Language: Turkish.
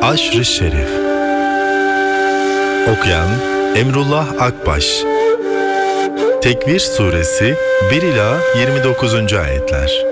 Aşr-ı Şerif. Okuyan Emrullah Akbaş. Tekvir Suresi 1 ila 29. ayetler.